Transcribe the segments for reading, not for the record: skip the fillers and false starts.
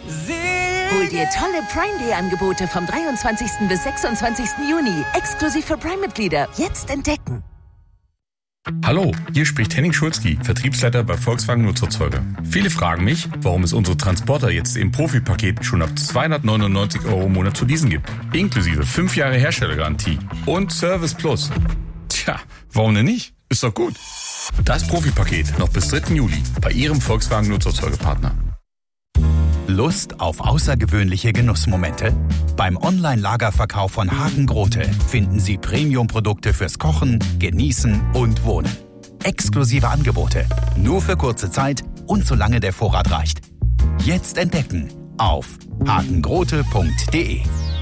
Hol dir tolle Prime Day Angebote vom 23. bis 26. Juni. Exklusiv für Prime-Mitglieder. Jetzt entdecken. Hallo, hier spricht Henning Schulzki, Vertriebsleiter bei Volkswagen Nutzerzeuger. Viele fragen mich, warum es unsere Transporter jetzt im Profi-Paket schon ab 299 € im Monat zu leasen gibt. Inklusive 5 Jahre Herstellergarantie und Service Plus. Tja, warum denn nicht? Ist doch gut. Das Profi-Paket noch bis 3. Juli bei Ihrem Volkswagen Nutzerzeugerpartner. Lust auf außergewöhnliche Genussmomente? Beim Online-Lagerverkauf von Hagen Grote finden Sie Premium-Produkte fürs Kochen, Genießen und Wohnen. Exklusive Angebote, nur für kurze Zeit und solange der Vorrat reicht. Jetzt entdecken auf hagengrote.de.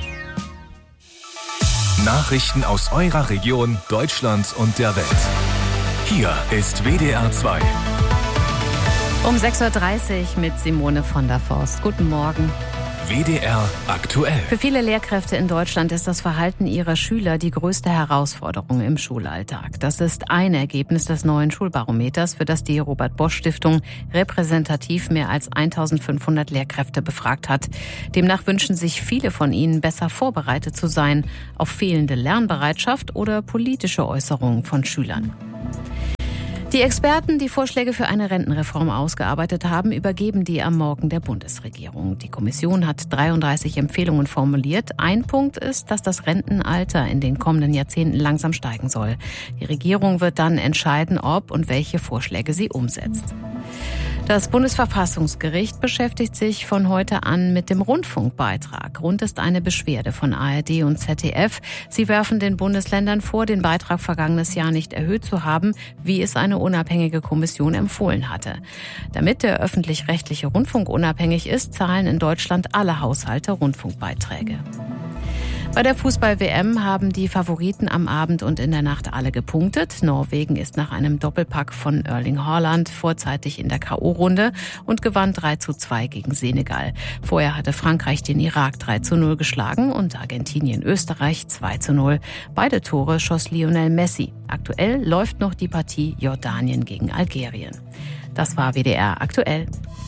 Nachrichten aus eurer Region, Deutschland und der Welt. Hier ist WDR 2. Um 6.30 Uhr mit Simone von der Forst. Guten Morgen. WDR aktuell. Für viele Lehrkräfte in Deutschland ist das Verhalten ihrer Schüler die größte Herausforderung im Schulalltag. Das ist ein Ergebnis des neuen Schulbarometers, für das die Robert-Bosch-Stiftung repräsentativ mehr als 1.500 Lehrkräfte befragt hat. Demnach wünschen sich viele von ihnen, besser vorbereitet zu sein auf fehlende Lernbereitschaft oder politische Äußerungen von Schülern. Die Experten, die Vorschläge für eine Rentenreform ausgearbeitet haben, übergeben die am Morgen der Bundesregierung. Die Kommission hat 33 Empfehlungen formuliert. Ein Punkt ist, dass das Rentenalter in den kommenden Jahrzehnten langsam steigen soll. Die Regierung wird dann entscheiden, ob und welche Vorschläge sie umsetzt. Das Bundesverfassungsgericht beschäftigt sich von heute an mit dem Rundfunkbeitrag. Grund ist eine Beschwerde von ARD und ZDF. Sie werfen den Bundesländern vor, den Beitrag vergangenes Jahr nicht erhöht zu haben, wie es eine unabhängige Kommission empfohlen hatte. Damit der öffentlich-rechtliche Rundfunk unabhängig ist, zahlen in Deutschland alle Haushalte Rundfunkbeiträge. Bei der Fußball-WM haben die Favoriten am Abend und in der Nacht alle gepunktet. Norwegen ist nach einem Doppelpack von Erling Haaland vorzeitig in der K.O.-Runde und gewann 3:2 gegen Senegal. Vorher hatte Frankreich den Irak 3:0 geschlagen und Argentinien Österreich 2:0. Beide Tore schoss Lionel Messi. Aktuell läuft noch die Partie Jordanien gegen Algerien. Das war WDR aktuell.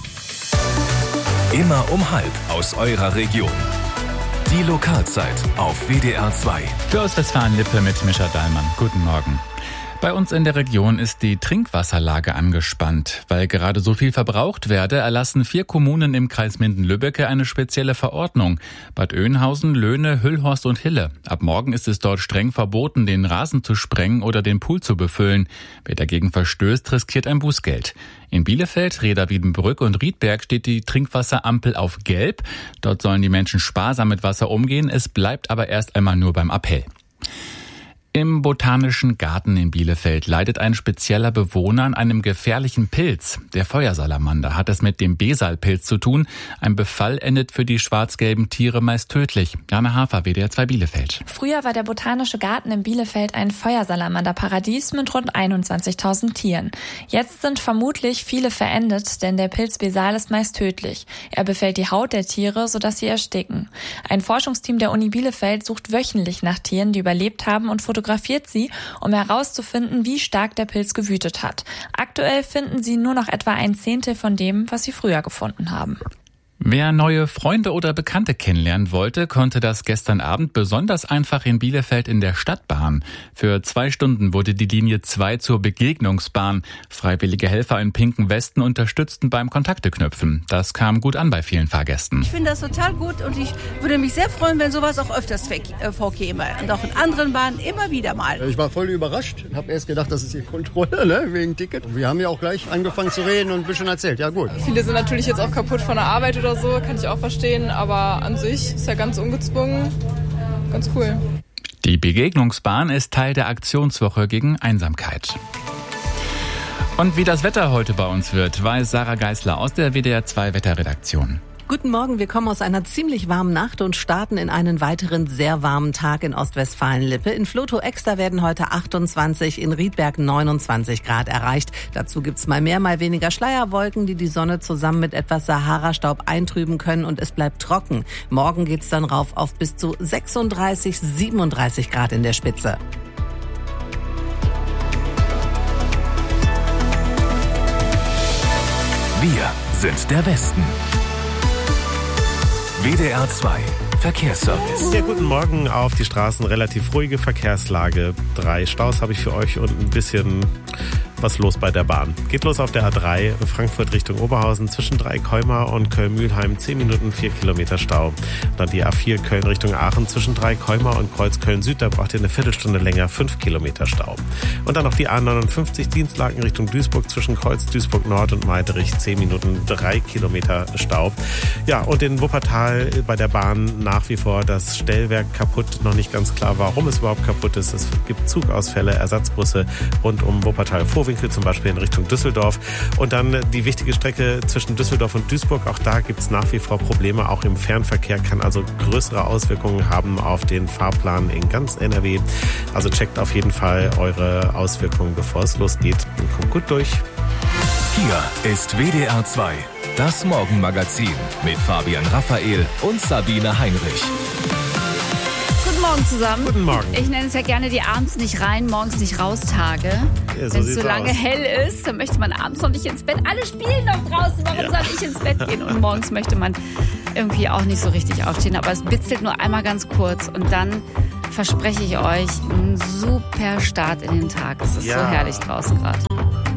Immer um 12:30 aus eurer Region. Die Lokalzeit auf WDR 2. Für Ostwestfalen-Lippe mit Mischa Dahlmann. Guten Morgen. Bei uns in der Region ist die Trinkwasserlage angespannt. Weil gerade so viel verbraucht werde, erlassen 4 Kommunen im Kreis Minden-Lübbecke eine spezielle Verordnung. Bad Oeynhausen, Löhne, Hüllhorst und Hille. Ab morgen ist es dort streng verboten, den Rasen zu sprengen oder den Pool zu befüllen. Wer dagegen verstößt, riskiert ein Bußgeld. In Bielefeld, Reda-Wiedenbrück und Riedberg steht die Trinkwasserampel auf Gelb. Dort sollen die Menschen sparsam mit Wasser umgehen. Es bleibt aber erst einmal nur beim Appell. Im Botanischen Garten in Bielefeld leidet ein spezieller Bewohner an einem gefährlichen Pilz. Der Feuersalamander hat es mit dem Besalpilz zu tun. Ein Befall endet für die schwarz-gelben Tiere meist tödlich. Jana Hafer, WDR 2 Bielefeld. Früher war der Botanische Garten in Bielefeld ein Feuersalamander-Paradies mit rund 21.000 Tieren. Jetzt sind vermutlich viele verendet, denn der Pilz Besal ist meist tödlich. Er befällt die Haut der Tiere, sodass sie ersticken. Ein Forschungsteam der Uni Bielefeld sucht wöchentlich nach Tieren, die überlebt haben und fotografiert sie, um herauszufinden, wie stark der Pilz gewütet hat. Aktuell finden sie nur noch etwa 1/10 von dem, was sie früher gefunden haben. Wer neue Freunde oder Bekannte kennenlernen wollte, konnte das gestern Abend besonders einfach in Bielefeld in der Stadtbahn. Für 2 Stunden wurde die Linie 2 zur Begegnungsbahn. Freiwillige Helfer in pinken Westen unterstützten beim Kontakteknüpfen. Das kam gut an bei vielen Fahrgästen. Ich finde das total gut und ich würde mich sehr freuen, wenn sowas auch öfters vorkäme. Und auch in anderen Bahnen immer wieder mal. Ich war voll überrascht. Ich habe erst gedacht, das ist hier Kontrolle, wegen Ticket. Wir haben ja auch gleich angefangen zu reden und ein bisschen erzählt. Ja gut. Viele sind natürlich jetzt auch kaputt von der Arbeit oder so, kann ich auch verstehen, aber an sich ist ja ganz ungezwungen, ganz cool. Die Begegnungsbahn ist Teil der Aktionswoche gegen Einsamkeit. Und wie das Wetter heute bei uns wird, weiß Sarah Geisler aus der WDR 2 Wetterredaktion. Guten Morgen, wir kommen aus einer ziemlich warmen Nacht und starten in einen weiteren sehr warmen Tag in Ostwestfalen-Lippe. In Vlotho-Exter werden heute 28, in Riedberg 29 Grad erreicht. Dazu gibt's mal mehr, mal weniger Schleierwolken, die die Sonne zusammen mit etwas Sahara-Staub eintrüben können und es bleibt trocken. Morgen geht's dann rauf auf bis zu 36, 37 Grad in der Spitze. Wir sind der Westen. WDR 2 Verkehrsservice. Ja, guten Morgen auf die Straßen. Relativ ruhige Verkehrslage. 3 Staus habe ich für euch und ein bisschen was los bei der Bahn. Geht los auf der A3 Frankfurt Richtung Oberhausen zwischen Dreikäumer und Köln-Mühlheim 10 Minuten 4 Kilometer Stau. Dann die A4 Köln Richtung Aachen zwischen Dreikäumer und Kreuz Köln-Süd, da braucht ihr eine Viertelstunde länger 5 Kilometer Stau. Und dann noch die A59 Dienstlaken Richtung Duisburg zwischen Kreuz Duisburg Nord und Meiderich 10 Minuten 3 Kilometer Stau. Ja, und in Wuppertal bei der Bahn nach wie vor das Stellwerk kaputt. Noch nicht ganz klar, warum es überhaupt kaputt ist. Es gibt Zugausfälle, Ersatzbusse rund um Wuppertal-Vorwinkel, zum Beispiel in Richtung Düsseldorf. Und dann die wichtige Strecke zwischen Düsseldorf und Duisburg. Auch da gibt es nach wie vor Probleme. Auch im Fernverkehr kann also größere Auswirkungen haben auf den Fahrplan in ganz NRW. Also checkt auf jeden Fall eure Auswirkungen, bevor es losgeht. Und kommt gut durch. Hier ist WDR 2, das Morgenmagazin mit Fabian Raphael und Sabine Heinrich. Guten Morgen zusammen. Guten Morgen. Ich nenne es ja gerne die abends nicht rein, morgens nicht raus Tage. Ja, so wenn es so lange aus. hell ist, dann möchte man abends noch nicht ins Bett. Alle spielen noch draußen, warum soll ich ins Bett gehen? Und morgens möchte man irgendwie auch nicht so richtig aufstehen. Aber es bitzelt nur einmal ganz kurz und dann verspreche ich euch einen super Start in den Tag. Es ist so herrlich draußen gerade.